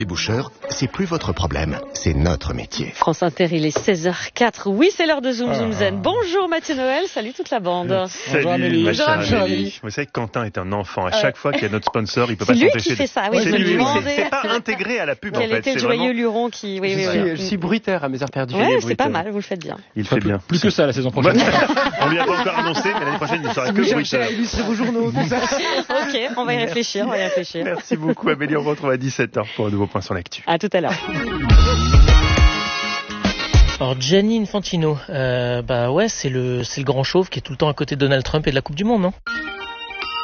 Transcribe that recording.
Boucheurs, c'est plus votre problème, c'est notre métier. France Inter, il est 16h04. Oui, c'est l'heure de Zoom Zoom Zen. Bonjour Mathieu Noël, salut toute la bande. Salut Amélie. ma chère Bonjour, Amélie. Vous savez que Quentin est un enfant. À chaque fois qu'il y a notre sponsor, il peut pas C'est lui s'empêcher qui fait ça, oui, c'est je me lui. demandais. C'est pas intégré à la pub en Quel fait. était le C'est joyeux vraiment... luron qui... Oui, Je suis bruiteur à mes heures perdues. Ouais, c'est pas mal, vous le faites bien. Il fait bien. Plus que ça la saison prochaine. On lui a pas encore annoncé, mais l'année prochaine il sera que bruiteur. illustrer vos journaux, tout ça. Ok, on va y réfléchir, Merci beaucoup Amélie, on se retrouve à 17h pour un nouveau point sur l'actu. À tout à l'heure. Alors Gianni Infantino, ouais, c'est le grand chauve qui est tout le temps à côté de Donald Trump et de la Coupe du Monde, non ?